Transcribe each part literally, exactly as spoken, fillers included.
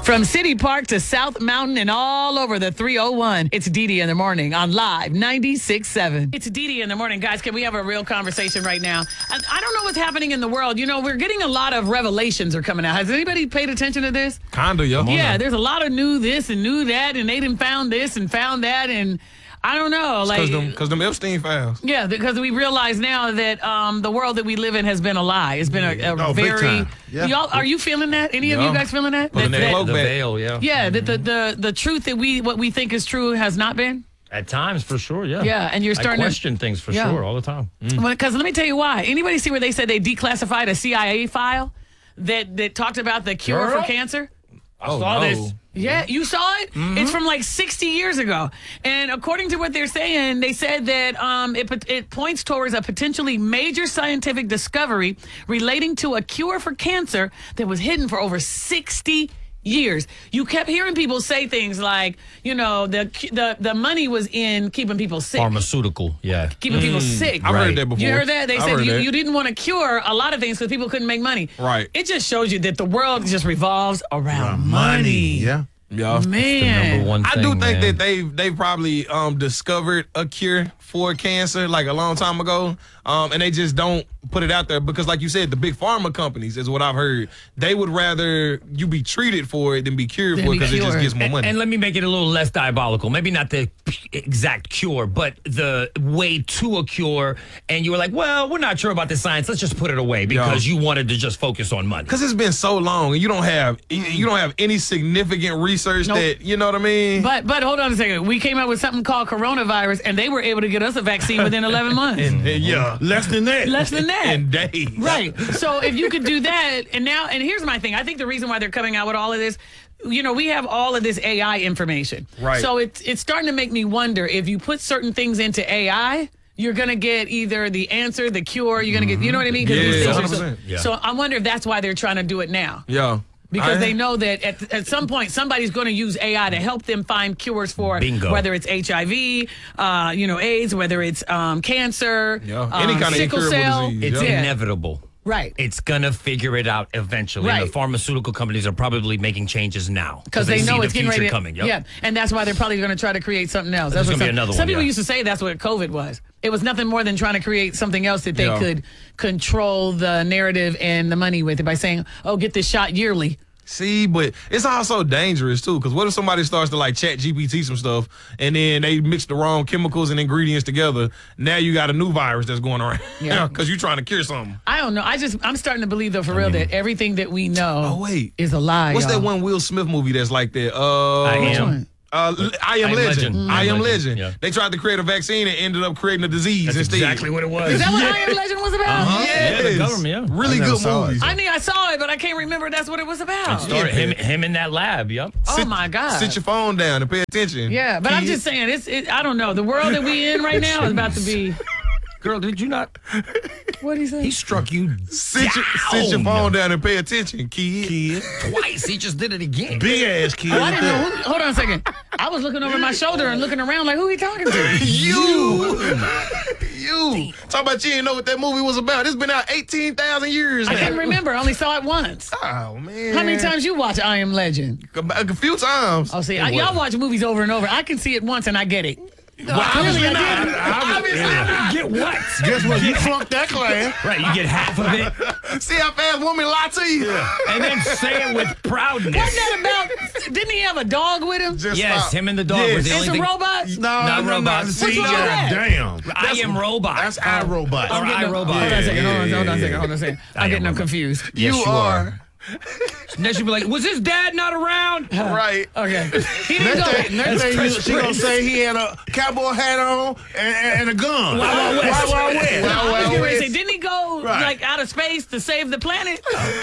From City Park to South Mountain and all over the three oh one, it's Dee in the morning on Live ninety-six point seven. It's Dee in the morning. Guys, can we have a real conversation right now? I, I don't know what's happening in the world. You know, we're getting a lot of revelations are coming out. Has anybody paid attention to this? Kinda, yeah. Yeah, there's a lot of new this and new that, and they done found this and found that, and I don't know. Like, Because them, cause them Epstein files. Yeah, because we realize now that um, the world that we live in has been a lie. It's been a, a Oh, big very. time. Yeah. Y'all, are you feeling that? Any of Yeah. you guys feeling that? Well, That- the that- cloak The back. veil, yeah. yeah, that the, the the truth that we what we think is true has not been. At times, for sure, yeah. Yeah, and you're starting I to- question things for Yeah. sure all the time. Because let me tell you why. Anybody see where they said they declassified a C I A file that that talked about the cure Girl. for cancer? I Oh, saw no. this. Yeah, you saw it? It's from like sixty years ago. And according to what they're saying, they said that um, it, it points towards a potentially major scientific discovery relating to a cure for cancer that was hidden for over sixty years. You kept hearing people say things like, you know, the the, the money was in keeping people sick. Pharmaceutical, yeah. Keeping people sick. I've Right. heard that before. You heard that? They I've said heard you, that. you didn't want to cure a lot of things because people couldn't make money. Right. It just shows you that the world just revolves around Money. money. Yeah. Yeah. Man. Number one I thing, do think man. that they they probably um, discovered a cure for cancer like a long time ago, um, and they just don't put it out there because, like you said, the big pharma companies is what I've heard. They would rather you be treated for it than be cured Than for it be because it just cured. gets more And, money. and let me make it a little less diabolical. Maybe not the exact cure, but the way to a cure. And you were like, well, we're not sure about the science. Let's just put it away because you wanted to just focus on money. Because it's been so long, and you don't have you don't have any significant research Nope. that you know what I mean. But but hold on a second. We came out with something called coronavirus, and they were able to get us a vaccine within eleven months. And, and yeah, Less than that. Less than that. in days. Right. So if you could do that, and now, and here's my thing. I think the reason why they're coming out with all of this, you know, we have all of this A I information. Right. So it's it's starting to make me wonder if you put certain things into A I, you're gonna get either the answer, the cure. You're gonna get, you know what I mean? 'Cause these Yeah, things are one hundred so, percent. Yeah. so I wonder if that's why they're trying to do it now. Yeah. Because I- they know that at, at some point somebody's going to use A I to help them find cures for Bingo. whether it's H I V, uh, you know, AIDS, whether it's um, cancer, Yeah. um, Any kind of sickle incurable cell. disease. It's Yeah. inevitable. Right. It's going to figure it out eventually. And Right. the pharmaceutical companies are probably making changes now. Because they, know see it's the getting future ready to, coming. Yep. Yeah, and that's why they're probably going to try to create something else. That's There's what gonna be some, another some one, people yeah. used to say that's what COVID was. It was nothing more than trying to create something else that they Yeah. could control the narrative and the money with it by saying, "Oh, get this shot yearly." See, but it's also dangerous too. Because what if somebody starts to like chat G P T some stuff, and then they mix the wrong chemicals and ingredients together? Now you got a new virus that's going around. Yeah. Because you're trying to cure something. I don't know. I just I'm starting to believe though for real that everything that we know Oh wait, is a lie. What's y'all. that one Will Smith movie that's like that? Uh, I Which am. one? Uh, I am, I Am legend. Legend. I am Legend, legend. yeah. They tried to create a vaccine and ended up creating a disease That's instead. exactly what it was. Is that what I Am Legend was about? Uh-huh. Yes. Yeah, the government, yeah. Really I never good saw it. movies. I mean, I saw it, but I can't remember that's what it was about. Started him, him in that lab, yep. Oh Sit- my God. Sit your phone down and pay attention. Yeah, but I'm Kid. just saying, it's. It, I don't know. The world that we in right now is about to be. Girl, did you not? What he say? He struck you Sit your, sit your phone down and pay attention, kid. Kid. twice. He just did it again. Big ass kid. Oh, I didn't know. Who, hold on a second. I was looking over my shoulder and looking around like, who he talking to? You, you. Talk about you didn't know what that movie was about. It's been out eighteen thousand years I now. can't remember. I only saw it once. Oh man. How many times you watch I Am Legend? A, a few times. Oh, see, I, y'all watch movies over and over. I can see it once and I get it. Well, obviously I not. didn't. Obviously not. Get what? Guess what? You flunked that class. Right, you get half of it, See how fast women lie to you? and then say it with proudness. Wasn't that about? Didn't he have a dog with him? Just Yes, stop. him and the dog Yes. was the And only some thing. robots? No, Not no, no. robots. See, What's wrong with that? damn. I am robot. That's iRobot. Or I'm getting them- iRobot. Hold on a second. Hold on, Yeah, hold on a yeah, second. Hold on a second. I I'm getting am them confused. Yes, you you are. Next, you'll be like, was his dad not around? Right. Okay. He didn't Next go. thing, next thing you, she gonna say he had a cowboy hat on and, and, and a gun. Wild, Wild West. Wild, Wild West. Wild, I was Wild getting ready to West. say, didn't he go Right. like out of space to save the planet?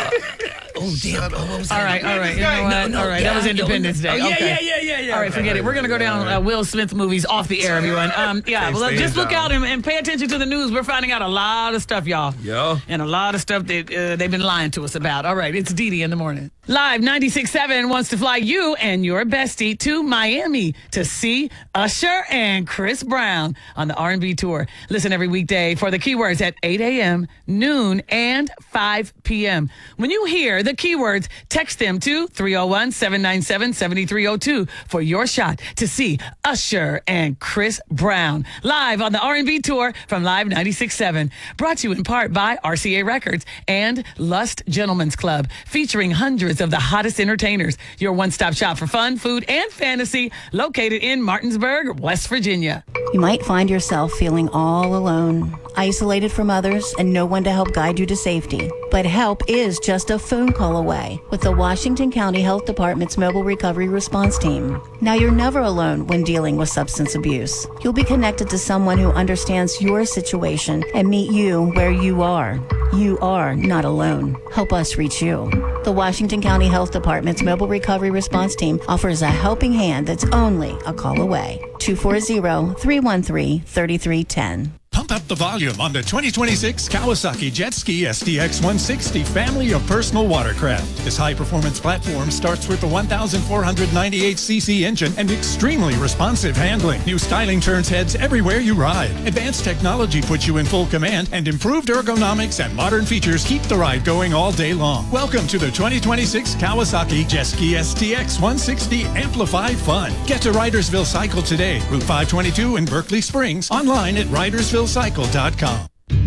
Oh, damn. Oh, All right, all right. You know what? All right, that was Independence Day. Oh, yeah, Okay. yeah, yeah, yeah, yeah. All right, forget it. We're going to go down uh, Will Smith movies off the air, everyone. Um, yeah, Can't well, stand just look y'all. out and, and pay attention to the news. We're finding out a lot of stuff, y'all. Yeah. And a lot of stuff that uh, they've been lying to us about. All right, it's Dee Dee in the morning. Live ninety-six point seven wants to fly you and your bestie to Miami to see Usher and Chris Brown on the R and B tour. Listen every weekday for the keywords at eight a.m. noon, and five p.m. When you hear the keywords, text them to three oh one, seven nine seven, seven three oh two for your shot to see Usher and Chris Brown live on the R and B tour from Live ninety-six point seven. Brought to you in part by R C A Records and Lust Gentlemen's Club, featuring hundreds of the hottest entertainers. Your one-stop shop for fun, food, and fantasy, located in Martinsburg, West Virginia. You might find yourself feeling all alone, isolated from others, and no one to help guide you to safety. But help is just a phone call away with the Washington County Health Department's Mobile Recovery Response Team. Now, you're never alone when dealing with substance abuse. You'll be connected to someone who understands your situation and meet you where you are. You are not alone. Help us reach you. The Washington County Health Department's Mobile Recovery Response Team offers a helping hand that's only a call away. two four zero, three one three, three three one zero. Pump up the volume on the twenty twenty-six Kawasaki Jet Ski S D X one sixty family of personal watercraft. This high-performance platform starts with the one thousand four hundred ninety-eight c c engine and extremely responsive handling. New styling turns heads everywhere you ride. Advanced technology puts you in full command, and improved ergonomics and modern features keep the ride going all day long. Welcome to the twenty twenty-six Kawasaki Jet Ski S D X one sixty Amplify Fun. Get to Ridersville Cycle today, Route five twenty-two in Berkeley Springs, online at ridersville cycle dot com.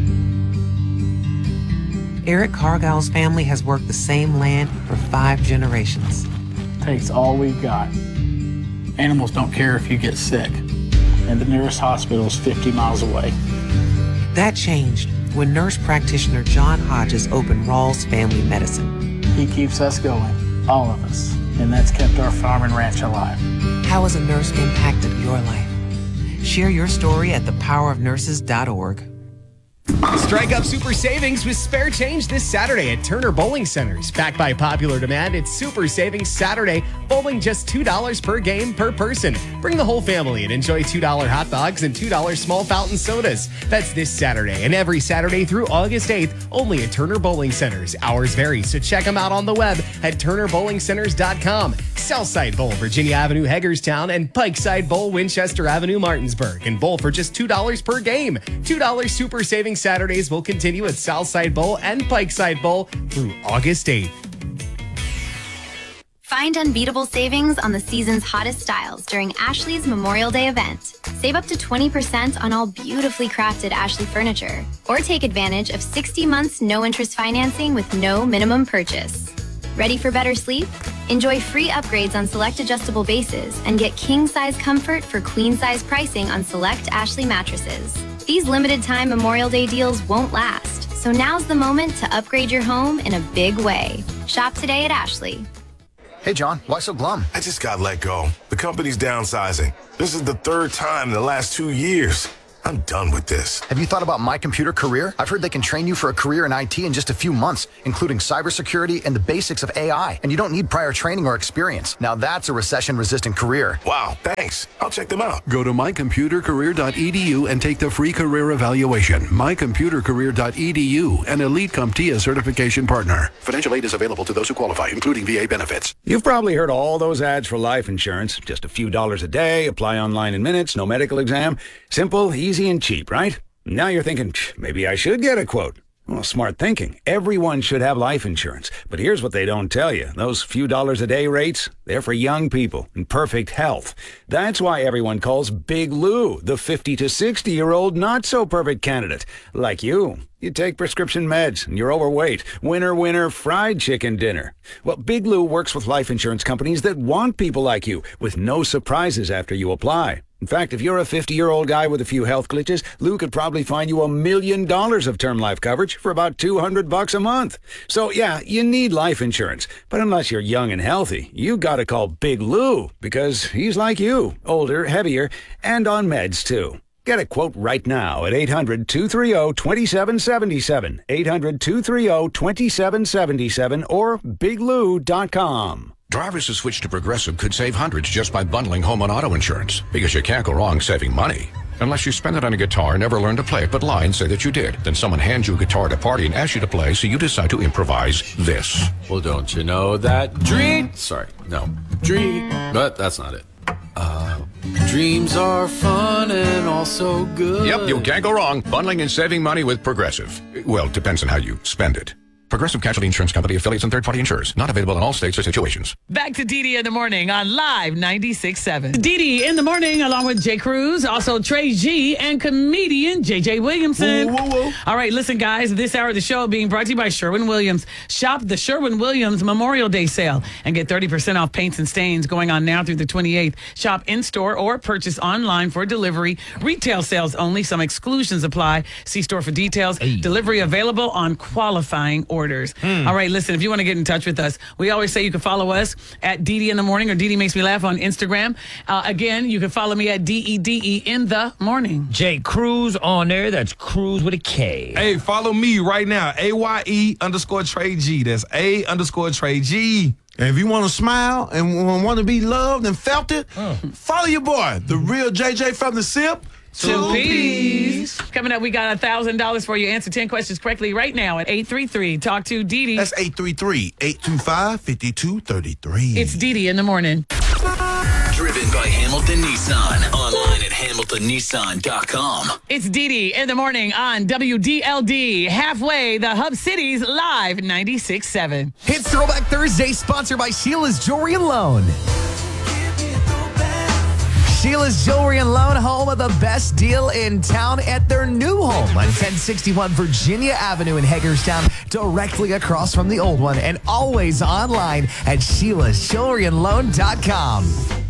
Eric Cargill's family has worked the same land for five generations. Takes all we've got. Animals don't care if you get sick, and the nearest hospital is fifty miles away. That changed when nurse practitioner John Hodges opened Rawls Family Medicine. He keeps us going, all of us, and that's kept our farm and ranch alive. How has a nurse impacted your life? Share your story at the power of nurses dot org. Strike up super savings with spare change this Saturday at Turner Bowling Centers. Backed by popular demand, it's Super Savings Saturday. Bowling just two dollars per game per person. Bring the whole family and enjoy two dollar hot dogs and two dollar small fountain sodas. That's this Saturday and every Saturday through August eighth, only at Turner Bowling Centers. Hours vary, so check them out on the web at turner bowling centers dot com. Southside Bowl, Virginia Avenue, Hagerstown, and Pikeside Bowl, Winchester Avenue, Martinsburg. And bowl for just two dollars per game. two dollar Super Savings Saturdays will continue at Southside Bowl and Pikeside Bowl through August eighth. Find unbeatable savings on the season's hottest styles during Ashley's Memorial Day event. Save up to twenty percent on all beautifully crafted Ashley furniture. Or take advantage of sixty months no-interest financing with no minimum purchase. Ready for better sleep? Enjoy free upgrades on select adjustable bases and get king-size comfort for queen-size pricing on select Ashley mattresses. These limited-time Memorial Day deals won't last, so now's the moment to upgrade your home in a big way. Shop today at Ashley. Hey, John, why so glum? I just got let go. The company's downsizing. This is the third time in the last two years. I'm done with this. Have you thought about My Computer Career? I've heard they can train you for a career in I T in just a few months, including cybersecurity and the basics of A I. And you don't need prior training or experience. Now that's a recession-resistant career. Wow, thanks. I'll check them out. Go to my computer career dot e d u and take the free career evaluation. my computer career dot e d u, an Elite CompTIA certification partner. Financial aid is available to those who qualify, including V A benefits. You've probably heard all those ads for life insurance. Just a few dollars a day, apply online in minutes, no medical exam. Simple, easy, and cheap, right? Now you're thinking, maybe I should get a quote. Well, smart thinking. Everyone should have life insurance. But here's what they don't tell you. Those few dollars a day rates, they're for young people in perfect health. That's why everyone calls Big Lou the fifty to sixty-year-old not-so-perfect candidate. Like you. You take prescription meds and you're overweight. Winner, winner, fried chicken dinner. Well, Big Lou works with life insurance companies that want people like you with no surprises after you apply. In fact, if you're a fifty-year-old guy with a few health glitches, Lou could probably find you a million dollars of term life coverage for about two hundred bucks a month. So, yeah, you need life insurance. But unless you're young and healthy, you gotta call Big Lou because he's like you, older, heavier, and on meds, too. Get a quote right now at eight hundred, two three zero, two seven seven seven, eight hundred, two three zero, two seven seven seven, or big lou dot com. Drivers who switch to Progressive could save hundreds just by bundling home and auto insurance, because you can't go wrong saving money. Unless you spend it on a guitar and never learn to play it but lie and say that you did. Then someone hands you a guitar at a party and asks you to play, so you decide to improvise this. Well, don't you know that dream? Sorry, no. Dream. But that's not it. Uh, Dreams are fun and also good. Yep, you can't go wrong. Bundling and saving money with Progressive. Well, depends on how you spend it. Progressive Casualty Insurance Company, affiliates, and third-party insurers. Not available in all states or situations. Back to Didi in the morning on Live ninety-six point seven. Didi in the morning, along with Jay Cruz, also Trey G, and comedian J J Williamson. Whoa, whoa, whoa. All right, listen, guys. This hour of the show being brought to you by Sherwin-Williams. Shop the Sherwin-Williams Memorial Day sale and get thirty percent off paints and stains going on now through the twenty-eighth. Shop in-store or purchase online for delivery. Retail sales only. Some exclusions apply. See store for details. Hey. Delivery available on qualifying orders. Mm. All right, listen, if you want to get in touch with us, we always say you can follow us at Didi in the morning or Didi Makes Me Laugh on Instagram. Uh, again, you can follow me at D E D E in the morning. Jay Cruz on there. That's Cruz with a K. Hey, follow me right now. A Y E underscore Trey G. That's A underscore Trey G. And if you want to smile and want to be loved and felt it, uh. follow your boy, the real J J from the Sip. Two P's. Coming up, we got one thousand dollars for you. Answer ten questions correctly right now at eight three three. Talk to Didi. That's eight three three, eight two five, five two three three. It's Didi in the morning. Driven by Hamilton Nissan. Online at hamilton nissan dot com. It's Didi in the morning on W D L D. Halfway, the Hub Cities Live ninety-six point seven. It's Throwback Thursday, sponsored by Sheila's Jewelry and Loan. Sheila's Jewelry and Loan, home of the best deal in town at their new home on ten sixty-one Virginia Avenue in Hagerstown, directly across from the old one, and always online at sheilas jewelry and loan dot com.